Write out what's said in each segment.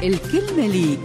الكلمة ليك.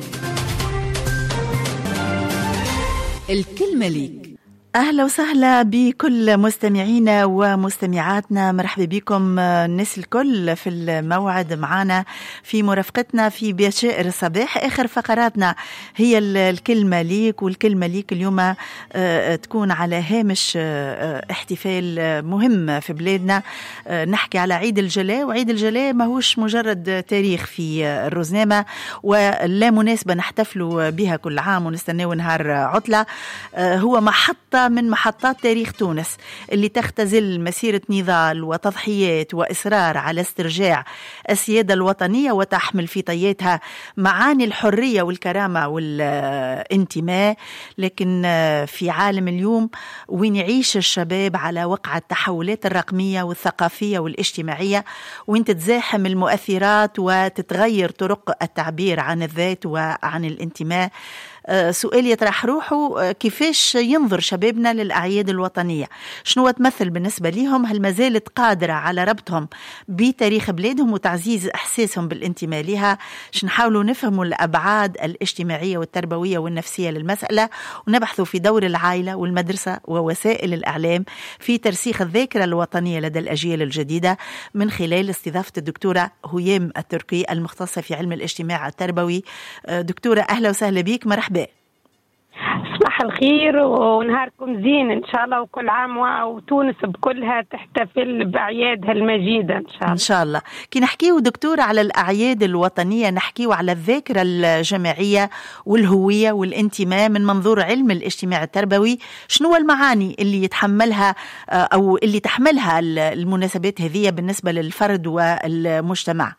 الكلمة ليك. أهلا وسهلا بكل مستمعينا ومستمعاتنا، مرحبا بكم الناس الكل في الموعد معنا في مرافقتنا في بشائر الصباح. آخر فقراتنا هي الكلمة ليك، والكلمة ليك اليوم تكون على هامش احتفال مهم في بلادنا. نحكي على عيد الجلاء، وعيد الجلاء ماهوش مجرد تاريخ في الرزنامة ولا مناسبة نحتفلوا بها كل عام ونستناو نهار عطلة، هو محطة من محطات تاريخ تونس اللي تختزل مسيرة نضال وتضحيات وإصرار على استرجاع السيادة الوطنية، وتحمل في طياتها معاني الحرية والكرامة والانتماء. لكن في عالم اليوم وين يعيش الشباب على وقع التحولات الرقمية والثقافية والاجتماعية، وين تتزاحم المؤثرات وتتغير طرق التعبير عن الذات وعن الانتماء، سؤال يطرح روحه: كيفاش ينظر شبابنا للأعياد الوطنية؟ شنو تمثل بالنسبة لهم؟ هل ما زالت قادرة على ربطهم بتاريخ بلادهم وتعزيز إحساسهم بالانتماء لها؟ نحاولوا نفهموا الأبعاد الاجتماعية والتربوية والنفسية للمسألة، ونبحثوا في دور العائلة والمدرسة ووسائل الإعلام في ترسيخ الذاكرة الوطنية لدى الأجيال الجديدة، من خلال استضافة الدكتورة هيام التركي المختصة في علم الاجتماع التربوي. دكتورة أهلا وسهلا بك، مرحبا. صباح الخير ونهاركم زين إن شاء الله، وكل عام وتونس بكلها تحتفل بأعيادها المجيدة إن شاء الله. إن شاء الله. كي نحكيو دكتورة على الأعياد الوطنية نحكيو على الذاكرة الجماعية والهوية والانتماء من منظور علم الاجتماع التربوي. شنو المعاني اللي يتحملها أو اللي تحملها المناسبات هذه بالنسبة للفرد والمجتمع؟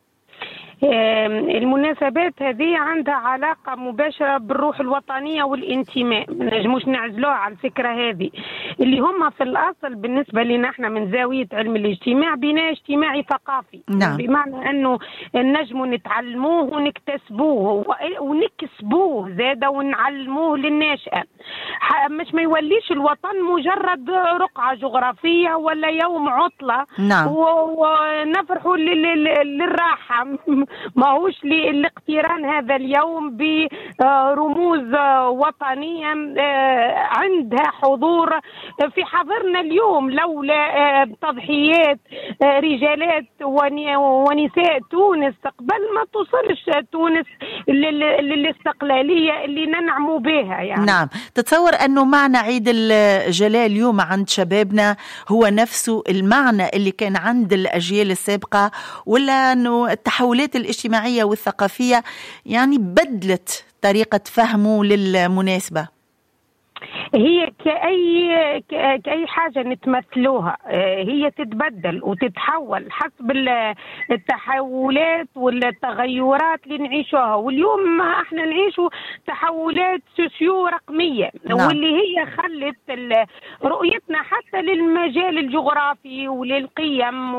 المناسبات هذه عندها علاقة مباشرة بالروح الوطنية والانتماء، ما نجموش نعزلوها على الفكرة هذه، اللي هم في الأصل بالنسبة لنا احنا من زاوية علم الاجتماع بناء اجتماعي ثقافي. نعم. بمعنى أنه نجموا نتعلموه ونكتسبوه ونكسبوه زادة ونعلموه للناشئة، مش ما يوليش الوطن مجرد رقعة جغرافية ولا يوم عطلة. نعم. ونفرحوا للراحة، ما هوش لاقتران هذا اليوم برموز وطنية عندها حضور في حضرنا اليوم، لولا تضحيات رجالات ونساء تونس قبل ما توصلش تونس للاستقلالية اللي ننعموا بها يعني. نعم. تتصور أنه معنى عيد الجلاء اليوم عند شبابنا هو نفسه المعنى اللي كان عند الأجيال السابقة، ولا أنه التحولات الاجتماعية والثقافية يعني بدلت طريقة فهمه للمناسبة؟ هي كأي حاجة نتمثلوها، هي تتبدل وتتحول حسب التحولات والتغيرات اللي نعيشوها. واليوم احنا نعيشوا تحولات سوسيو رقمية. نعم. واللي هي خلت رؤيتنا حتى للمجال الجغرافي وللقيم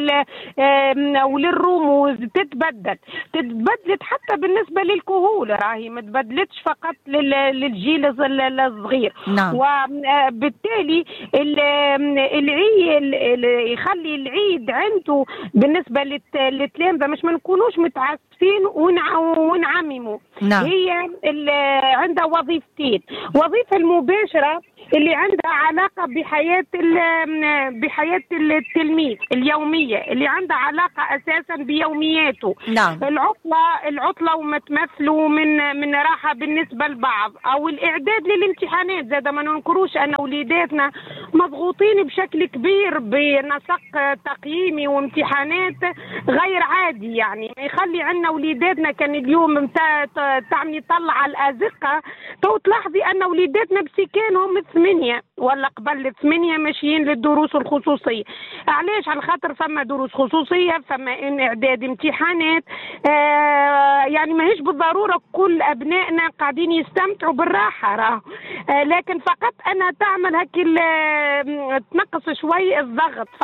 وللرموز تتبدلت حتى بالنسبة للكهول، راهي ما تبدلتش فقط للجيل الصغير. نعم. وبالتالي العيد يخلي العيد عنده بالنسبة للتلامذة مش ما نكونوش متعسفين ونعمموا. نعم. هي عندها وظيفتين: وظيفة المباشرة اللي عندها علاقة بحياة التلميذ اليومية، اللي عندها علاقة أساسا بيومياته. نعم. العطلة وما تمثلوا من راحة بالنسبة لبعض، أو الإعداد للامتحانات. زاد ما ننكروش أن وليداتنا مضغوطين بشكل كبير بنسق تقييمي وامتحانات غير عادي، يعني يخلي عنا وليداتنا كان اليوم تعمل طلع الأزقة تلاحظي أن وليداتنا بسكانهم 8 ولا قبل 8 ماشيين للدروس الخصوصية. علاش؟ على خاطر فما دروس خصوصية، فما إعداد امتحانات. يعني ما هيش بالضرورة كل أبنائنا قاعدين يستمتعوا بالراحة، لكن فقط أنا تعمل هكي تنقص شوي الضغط فقط.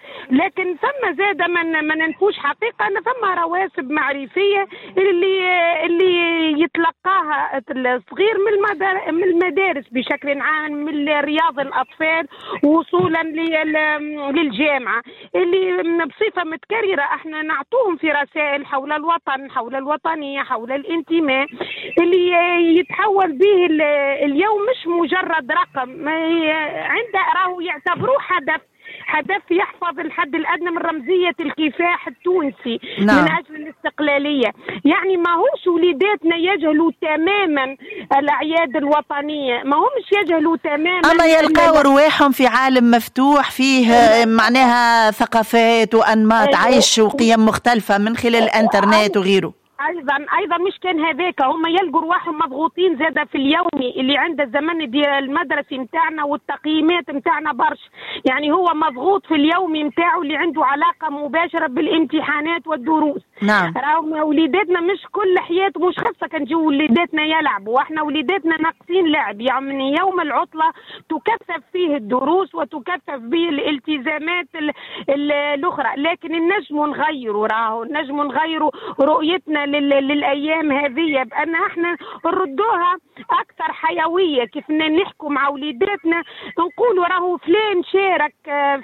لكن ثم زاد ما ننفوش حقيقة أن ثم رواسب معرفية اللي يتلقاها الصغير من المدارس بشكل عام، من رياض الأطفال وصولا للجامعة، اللي بصفة متكررة احنا نعطوهم في رسائل حول الوطن، حول الوطنية، حول الانتماء، اللي يتحول به اليوم مش مجرد رقم، عنده راهو يعتبروه هدف يحفظ الحد الأدنى من رمزية الكفاح التونسي. نعم. من أجل الاستقلالية. يعني ما هوش وليداتنا يجهلوا تماما الأعياد الوطنية، ما همش يجهلوا تماما، أما يلقاو رواحهم في عالم مفتوح فيه معناها ثقافات وأنماط عيش وقيم مختلفة من خلال الانترنت وغيره. ايضا مش كان هذاك، هم يلقوا رواحهم مضغوطين زاده في اليومي اللي عند الزمن ديال المدرسي نتاعنا والتقييمات نتاعنا برشا، يعني هو مضغوط في اليومي نتاعو اللي عنده علاقه مباشره بالامتحانات والدروس. نعم. راهم وليداتنا مش كل حياتهم مش خاصه كنجيو وليداتنا يلعبوا، واحنا وليداتنا ناقصين لعب، يعني يوم العطله تكثف فيه الدروس وتكثف به الالتزامات الاخرى، لكن النجم نغيروا، راهو النجم نغيروا رؤيتنا للأيام هذه بأن احنا نردوها أكثر حيوية. كيف نحكوا مع وليداتنا نقولوا راهو فلان شارك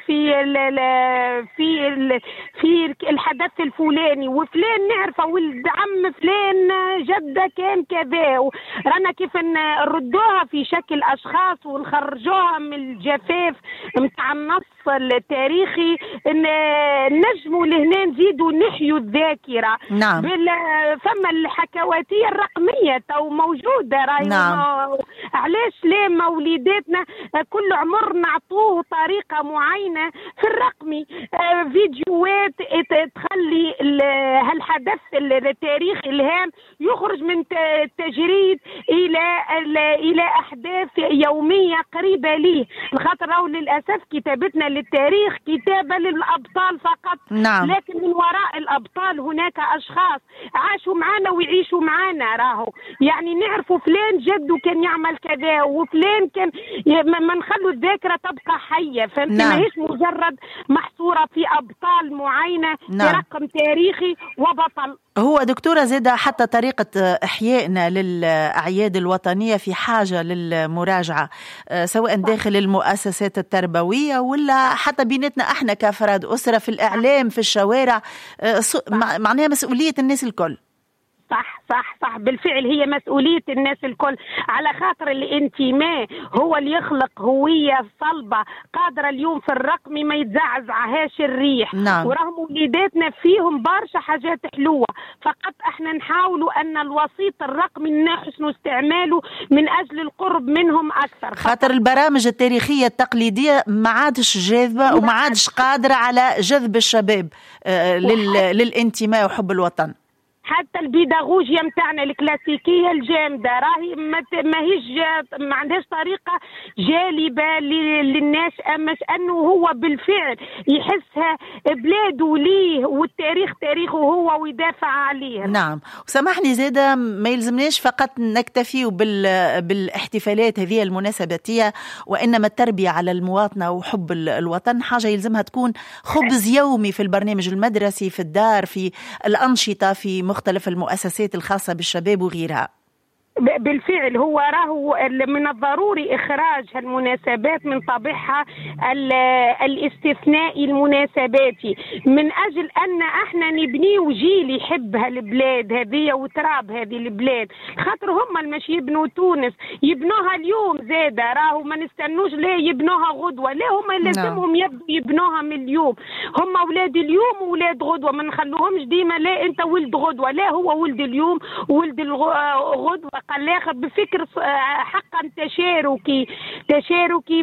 في الحدث الفلاني، وفلان نعرفه ولد عم فلان جدة كان كذا، رانا كيف نردوها في شكل أشخاص ونخرجوها من الجفاف متاع النص التاريخي، نجموا لهنا نزيدوا نحيوا الذاكرة. نعم. فما الحكواتية الرقمية تو موجودة راهي. نعم. علاش ليه موليداتنا كل عمر نعطوه طريقة معينة في الرقمي، فيديوهات تخلي هالحدث التاريخي الهام يخرج من تجريد إلى أحداث يومية قريبة ليه، الخاطر للأسف كتابتنا للتاريخ كتابة للأبطال فقط. نعم. لكن من وراء الأبطال هناك أشخاص عاشوا معنا ويعيشوا معنا، راهو يعني نعرفوا فلان جده كان يعمل كذا وفلان كان، ما نخلوا الذاكرة تبقى حية، فهمت؟ نعم. ما هيش مجرد محصورة في أبطال معينة. نعم. برقم تاريخي وبطل. هو دكتورة زيدة حتى طريقة إحيائنا للأعياد الوطنية في حاجة للمراجعة، سواء داخل المؤسسات التربوية ولا حتى بيناتنا احنا كأفراد أسرة، في الإعلام، في الشوارع، معناها مسؤولية الناس الكل. صح بالفعل هي مسؤولية الناس الكل، على خاطر الانتماء هو اللي يخلق هوية صلبة قادرة اليوم في الرقم ما يتزعزعهاش الريح. نعم. ورغم وليداتنا فيهم برشا حاجات حلوة، فقط احنا نحاولوا ان الوسيط الرقمي نحسن استعماله من اجل القرب منهم اكثر، خاطر البرامج التاريخية التقليدية ما عادش جاذبة وما عادش قادرة على جذب الشباب للانتماء وحب الوطن. حتى البيداغوجيا متاعنا الكلاسيكية الجامدة راهي ما عندهاش طريقة جالبة للناس، مش أنه هو بالفعل يحسها بلاده ليه والتاريخ تاريخه هو ويدافع عليه. نعم. وسامحني زيادة، ما يلزمناش فقط نكتفي بالاحتفالات هذه المناسباتية، وإنما التربية على المواطنة وحب الوطن حاجة يلزمها تكون خبز يومي في البرنامج المدرسي، في الدار، في الأنشطة، في مختلف المؤسسات الخاصة بالشباب وغيرها. بالفعل هو راهو من الضروري إخراج المناسبات من طابعها الاستثنائي المناسباتي، من أجل أن احنا نبنيه جيل يحب هالبلاد هذه وتراب هذه البلاد، خاطر هم اللي مش يبنوا تونس، يبنوها اليوم زادة، راهو ما نستنوش ليه يبنوها غدوة، ليه هم لازمهم يبنوها من اليوم، هم أولاد اليوم وولاد غدوة، ما نخلوهمش ديما لا أنت ولد غدوة، لا هو ولد اليوم وولد غدوة، قال ياخذ بفكر حقا تشاركي